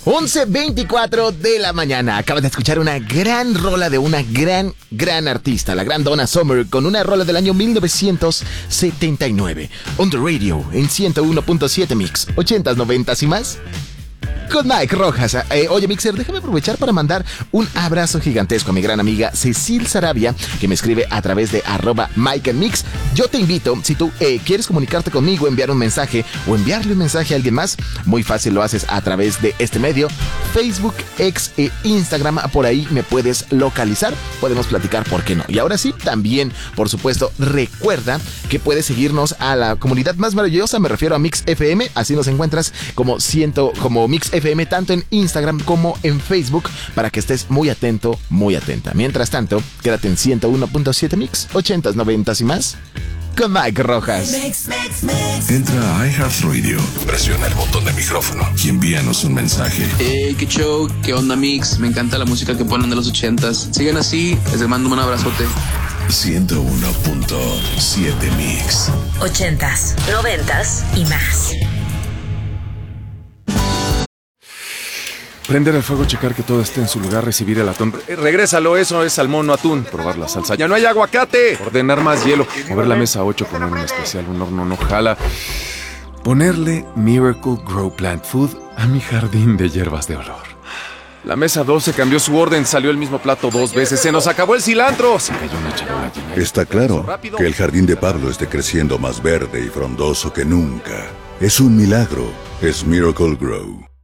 11:24 de la mañana. Acabas de escuchar una gran rola de una gran artista, la gran Donna Summer, con una rola del año 1979. On the radio, en 101.7 Mix, 80s, 90s y más. Con Mike Rojas. Oye, Mixer, déjame aprovechar para mandar un abrazo gigantesco a mi gran amiga Cecil Sarabia, que me escribe a través de @MikeandMix. Yo te invito, si tú quieres comunicarte conmigo, enviar un mensaje o enviarle un mensaje a alguien más, muy fácil, lo haces a través de este medio, Facebook, X e Instagram. Por ahí me puedes localizar, podemos platicar, ¿por qué no? Y ahora sí, también, por supuesto, recuerda que puedes seguirnos a la comunidad más maravillosa, me refiero a Mix FM, así nos encuentras como Mix FM, tanto en Instagram como en Facebook, para que estés muy atento, muy atenta. Mientras tanto, quédate en 101.7 Mix, 80s, 90s y más, con Mike Rojas. Entra a iHeartRadio, presiona el botón de micrófono y envíanos un mensaje. Qué show, qué onda, Mix. Me encanta la música que ponen de los 80s. Sigan así, les mando un abrazote. 101.7 Mix. 80s, 90s y más. Prender el fuego, checar que todo esté en su lugar, recibir el atún. Regrésalo, eso es salmón, no atún. Probar la salsa. ¡Ya no hay aguacate! Ordenar más hielo. Mover la mesa 8, poner un especial, un horno no jala. Ponerle Miracle Grow Plant Food a mi jardín de hierbas de olor. La mesa 12 cambió su orden, salió el mismo plato 2 veces. ¡Se nos acabó el cilantro! Se cayó una charola llena. Está claro que el jardín de Pablo esté creciendo más verde y frondoso que nunca. Es un milagro. Es Miracle Grow.